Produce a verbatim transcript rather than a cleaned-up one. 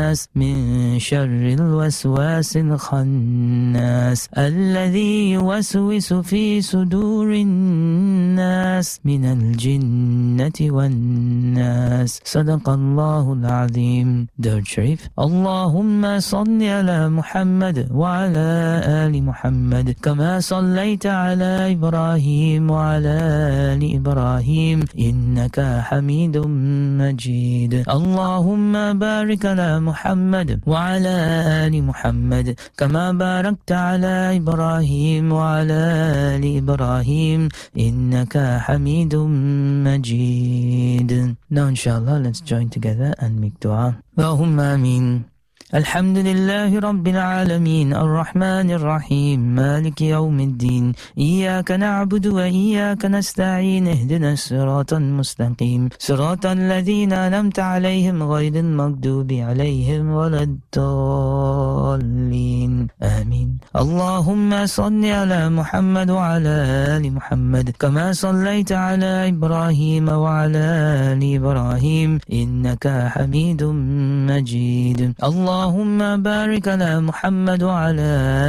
الناس من شر الوسواس الخناس الذي يوسوس في صدور الناس من الجنة والناس. صدق الله العظيم. درود شريف. اللهم صل على محمد وعلى آل محمد كما صليت على إبراهيم وعلى آل إبراهيم إنك حميد مجيد. اللهم بارك على محمد وعلى آل محمد كما باركت على إبراهيم وعلى آل إبراهيم إنك حميد مجيد. Now inshallah let's join together and make dua. اللهم آمين. الحمد لله رب العالمين الرحمن الرحيم مالك يوم الدين إياك نعبد وإياك نستعين اهدنا الصراط المستقيم صراط الذين أنعمت عليهم غير المغضوب عليهم ولا الضالين آمين. اللهم صل على محمد وعلى آل محمد كما صليت على إبراهيم وعلى آل إبراهيم إنك حميد مجيد. اللهم بارك على محمد وعلى